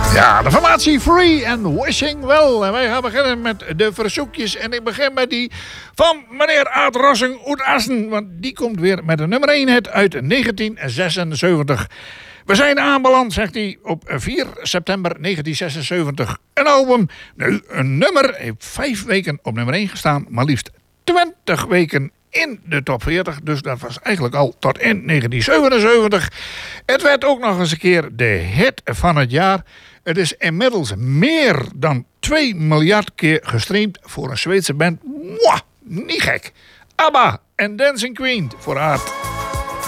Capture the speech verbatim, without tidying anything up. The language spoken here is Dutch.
Ja, de formatie Free and Wishing Well. En wij gaan beginnen met de verzoekjes. En ik begin met die van meneer Aad Rossing uit Assen. Want die komt weer met een nummer één hit uit negentien zesenzeventig. We zijn aanbeland, zegt hij, op vier september negentien zesenzeventig. Een album, nu een nummer, heeft vijf weken op nummer één gestaan. Maar liefst twintig weken in de top veertig. Dus dat was eigenlijk al tot in negentien zevenenzeventig. Het werd ook nog eens een keer de hit van het jaar. Het is inmiddels meer dan twee miljard keer gestreamd voor een Zweedse band. Mwah, niet gek. ABBA en Dancing Queen voor Aard.